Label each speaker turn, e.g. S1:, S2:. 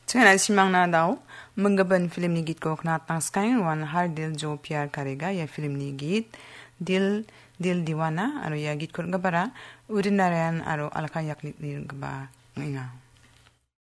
S1: Cengana simang na daw, menggaban film ni git ko kna tangskay wan har dil jo pyar karega ya film ni git dil diwana aro ya git ko gabara urin narayan aro alka yaklit ni gaba nga.